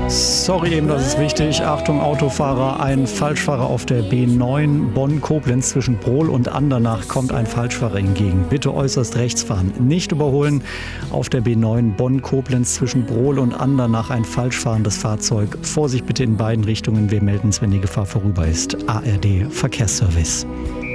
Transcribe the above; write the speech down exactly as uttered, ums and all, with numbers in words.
Sorry, eben, das ist wichtig. Achtung, Autofahrer, ein Falschfahrer auf der B neun Bonn-Koblenz zwischen Brohl und Andernach kommt ein Falschfahrer entgegen. Bitte äußerst rechts fahren, nicht überholen. Auf der B neun Bonn-Koblenz zwischen Brohl und Andernach ein falschfahrendes Fahrzeug. Vorsicht bitte in beiden Richtungen. Wir melden es, wenn die Gefahr vorüber ist. A R D Verkehrsservice.